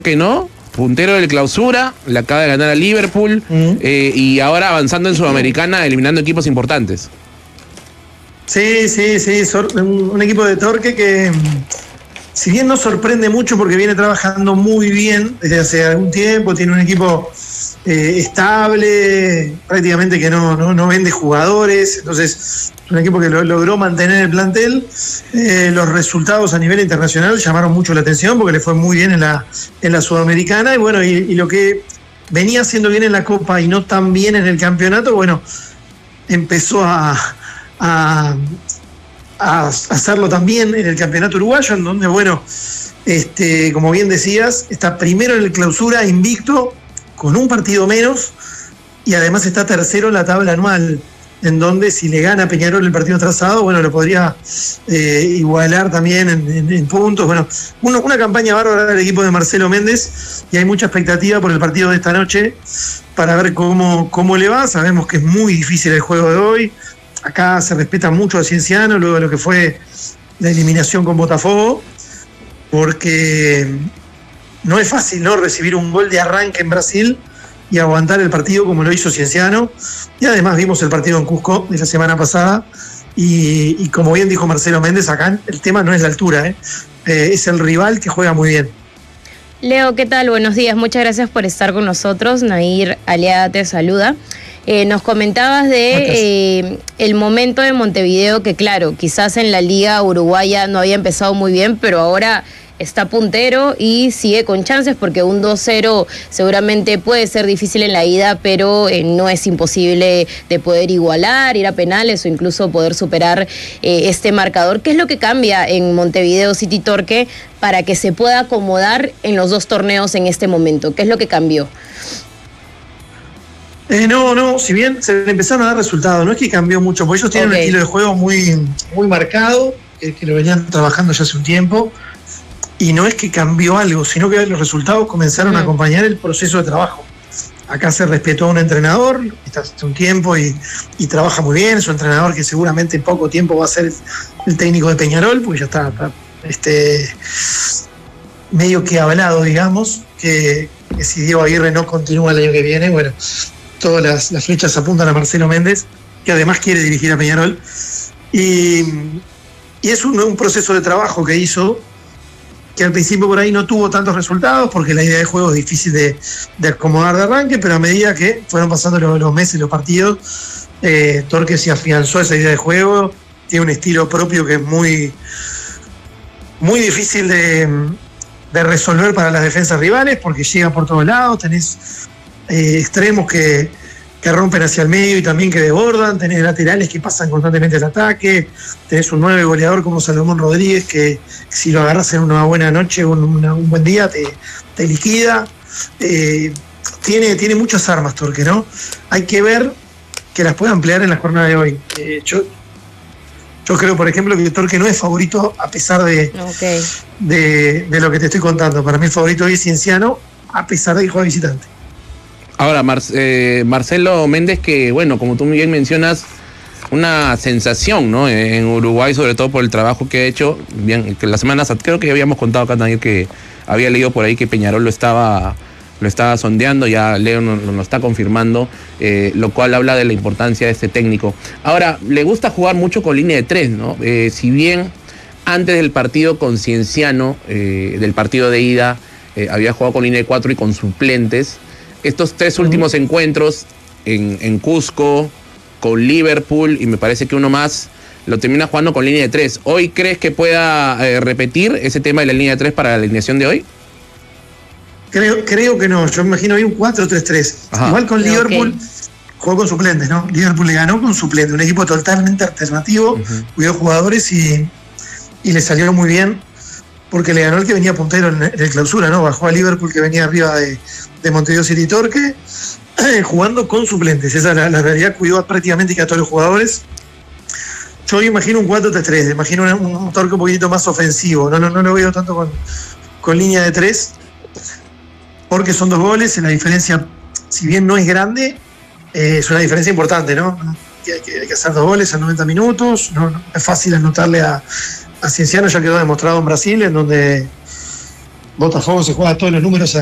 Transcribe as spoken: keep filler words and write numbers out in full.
que no, puntero del Clausura, le acaba de ganar a Liverpool, uh-huh. eh, y ahora avanzando en Sudamericana, eliminando equipos importantes. Sí, sí, sí, un, un equipo de Torque que, si bien no sorprende mucho porque viene trabajando muy bien desde hace algún tiempo, tiene un equipo eh, estable, prácticamente que no, no, no vende jugadores, entonces un equipo que lo, logró mantener el plantel. Eh, los resultados a nivel internacional llamaron mucho la atención porque le fue muy bien en la, en la Sudamericana, y bueno, y, y lo que venía haciendo bien en la Copa y no tan bien en el campeonato, bueno, empezó a, a, a hacerlo también en el campeonato uruguayo, en donde, bueno, este, como bien decías, está primero en el Clausura, invicto, con un partido menos, y además está tercero en la tabla anual, en donde si le gana a Peñarol el partido atrasado, bueno, lo podría eh, igualar también en, en, en puntos. Bueno, uno, una campaña bárbara del equipo de Marcelo Méndez, y hay mucha expectativa por el partido de esta noche para ver cómo, cómo le va. Sabemos que es muy difícil el juego de hoy. Acá se respeta mucho a Cienciano, luego de lo que fue la eliminación con Botafogo, porque no es fácil, ¿no?, recibir un gol de arranque en Brasil y aguantar el partido como lo hizo Cienciano. Y además vimos el partido en Cusco de la semana pasada, y, y como bien dijo Marcelo Méndez, acá el tema no es la altura, ¿eh? Eh, es el rival que juega muy bien. Leo, ¿qué tal? Buenos días, muchas gracias por estar con nosotros. Nair Aliaga te saluda. Eh, nos comentabas de eh, el momento de Montevideo, que claro, quizás en la liga uruguaya no había empezado muy bien, pero ahora está puntero y sigue con chances, porque un dos cero seguramente puede ser difícil en la ida, pero eh, no es imposible de poder igualar, ir a penales o incluso poder superar eh, este marcador. ¿Qué es lo que cambia en Montevideo City Torque para que se pueda acomodar en los dos torneos en este momento? ¿Qué es lo que cambió? Eh, no, no, si bien se le empezaron a dar resultados, no es que cambió mucho, porque ellos tienen okay. un estilo de juego muy, muy marcado, que, que lo venían trabajando ya hace un tiempo. Y no es que cambió algo, sino que los resultados comenzaron mm. a acompañar el proceso de trabajo. Acá se respetó a un entrenador, está hace un tiempo y, y trabaja muy bien. Es un entrenador que seguramente en poco tiempo va a ser el, el técnico de Peñarol, porque ya está, está este, medio que hablado, digamos, que, que si Diego Aguirre no continúa el año que viene, bueno, todas las, las flechas apuntan a Marcelo Méndez, que además quiere dirigir a Peñarol. Y, y es un, un proceso de trabajo que hizo, que al principio por ahí no tuvo tantos resultados, porque la idea de juego es difícil de, de acomodar de arranque, pero a medida que fueron pasando los, los meses, los partidos, eh, Torque se afianzó esa idea de juego, tiene un estilo propio que es muy, muy difícil de, de resolver para las defensas rivales, porque llega por todos lados, tenés eh, extremos que, que rompen hacia el medio y también que desbordan, tenés laterales que pasan constantemente el ataque, tenés un nueve goleador como Salomón Rodríguez que si lo agarras en una buena noche, un, una, un buen día, te, te liquida. Eh, tiene, tiene muchas armas Torque, ¿no? Hay que ver que las pueda emplear en la jornada de hoy. Eh, yo, yo creo, por ejemplo, que Torque no es favorito a pesar de, okay. de, de lo que te estoy contando. Para mí el favorito hoy es Cienciano, a pesar de que juega visitante. Ahora, Mar eh, Marcelo Méndez, que bueno, como tú muy bien mencionas, una sensación, ¿no?, en Uruguay, sobre todo por el trabajo que ha hecho. Bien, que las semanas, creo que ya habíamos contado acá también que había leído por ahí que Peñarol lo estaba, lo estaba sondeando, ya Leo nos lo está confirmando, eh, lo cual habla de la importancia de este técnico. Ahora, le gusta jugar mucho con línea de tres, ¿no? Eh, si bien antes del partido con Cienciano, eh, del partido de ida, eh, había jugado con línea de cuatro y con suplentes. Estos tres últimos uh-huh. encuentros en, en Cusco, con Liverpool y me parece que uno más, lo termina jugando con línea de tres. ¿Hoy crees que pueda eh, repetir ese tema de la línea de tres para la alineación de hoy? Creo, creo que no. Yo me imagino hoy un cuatro tres tres. Igual con okay. Liverpool jugó con suplentes, ¿no? Liverpool le ganó con suplentes. Un equipo totalmente alternativo, uh-huh. cuidó jugadores y, y le salió muy bien, porque le ganó el que venía puntero en el Clausura, ¿no? Bajó a Liverpool, que venía arriba de, de Montevideo City Torque, eh, jugando con suplentes. Esa es la, la realidad, cuidó prácticamente que a todos los jugadores. Yo imagino un cuatro tres tres, imagino un, un Torque un poquito más ofensivo, no, no, no lo veo tanto con, con línea de tres, porque son dos goles, la diferencia, si bien no es grande, eh, es una diferencia importante, ¿no? Hay que, hay que hacer dos goles en noventa minutos, no, no es fácil anotarle a... A Cienciano, ya quedó demostrado en Brasil, en donde Botafogo se juega todos los números